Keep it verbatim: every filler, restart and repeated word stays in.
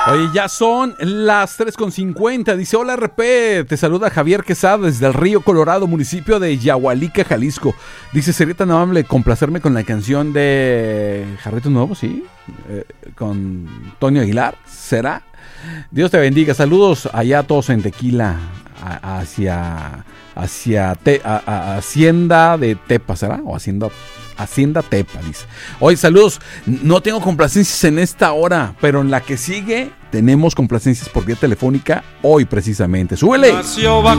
Oye, ya son las tres con cincuenta. Dice, hola R P, te saluda Javier Quesada desde el Río Colorado, municipio de Yahualica, Jalisco. Dice, sería tan amable complacerme con la canción de Jarritos Nuevos, ¿sí? Eh, con Toño Aguilar, ¿será? Dios te bendiga, saludos allá a todos en Tequila, a, hacia, hacia te, a, a Hacienda de Tepa, ¿será? O Hacienda Hacienda Tepa, dice. Hoy saludos, no tengo complacencias en esta hora, pero en la que sigue tenemos complacencias por vía telefónica hoy precisamente. ¡Súbele! Nació bajo